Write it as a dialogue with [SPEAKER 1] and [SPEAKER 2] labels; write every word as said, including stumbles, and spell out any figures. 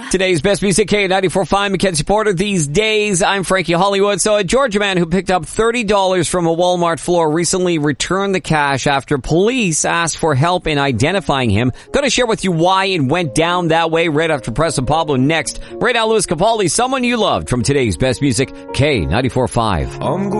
[SPEAKER 1] Today's best music, K ninety-four point five, Mackenzie Porter. These days, I'm Frankie Hollywood. So a Georgia man who picked up thirty dollars from a Walmart floor recently returned the cash after police asked for help in identifying him. Going to share with you why it went down that way right after Press and Pablo next. Right now, Louis Capaldi, Someone You Loved, from today's best music, K ninety-four point five.